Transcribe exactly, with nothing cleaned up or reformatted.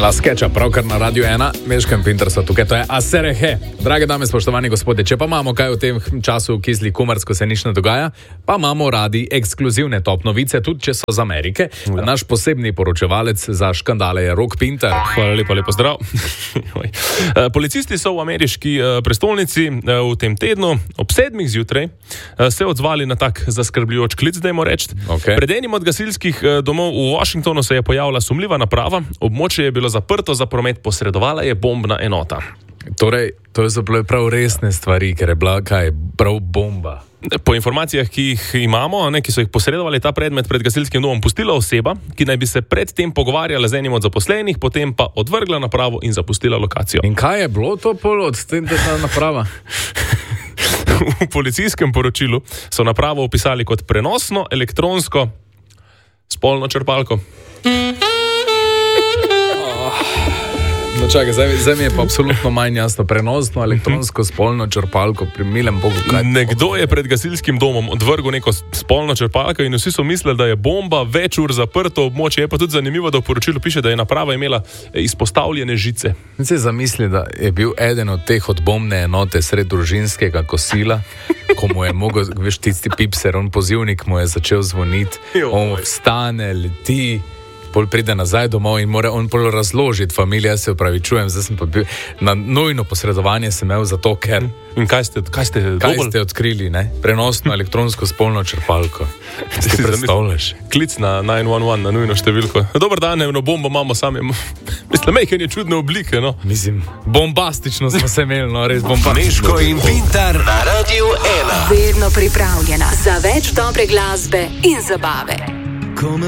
La skeča, pravkar na Radio ena, Meška in Pintersa tukaj, to je Aserehe. Drage dame, spoštovani gospodje, če pa imamo kaj v tem času kisli kumarc, ko se nič ne dogaja, pa imamo radi ekskluzivne top novice, tudi če so z Amerike. Ja. Naš posebni poročevalec za škandale je Rok Pinter. Hvala lepa, lepo zdrav. Policisti so v ameriški prestolnici v tem tednu ob sedmih zjutraj se odzvali na tak zaskrbljujoč klic, dajmo reči. Okay. Pred enim od gasilskih domov v Washingtonu se je pojavila sumljiva naprava, območje je bilo zaprto za promet, posredovala je bombna enota. Torej, to so bile prav resne stvari, ker je bila kaj, prav bomba. Po informacijah, ki jih imamo, ne, ki so jih posredovali, ta predmet pred gasilskim domom pustila oseba, ki naj bi se predtem pogovarjala z enim od zaposlenih, potem pa odvrgla napravo in zapustila lokacijo. In kaj je bilo to pol od tem, da ta naprava? V policijskem poročilu so napravo opisali kot prenosno elektronsko spolno črpalko. No čakaj, zdaj, zdaj mi je pa absolutno manj jasno. Prenosno elektronsko spolno črpalko pri milem Bogu. Kaj? Nekdo je pred gasilskim domom odvrgel neko spolno črpalko in vsi so mislili, da je bomba, več ur zaprto območje. Je pa tudi zanimivo, da v poročilu piše, da je naprava imela izpostavljene žice. In se zamisli, da je bil eden od teh od bombne enote sred družinskega kosila, ko mu je mogel, veš, tisti pipser, on pozivnik mu je začel zvoniti, on vstane, leti, pol pride nazaj domov in mora on pol razložiti familiji. Jaz se upravičujem, zdaj sem pa bil na nujno posredovanje sem imel zato, ker... In kaj ste, kaj ste, kaj ste odkrili, ne? Prenosno elektronsko spolno črpalko. Si predstavljaš? Klic na devet ena ena, na nujno številko. Dobar dan, eno bombo imamo sami. Mislim, mejken je čudne oblike, no. Mislim, bombastično smo se imeli, no, res bombastično. Meško in Pinter na Radio ena. Vedno pripravljena za več dobre glasbe in zabave.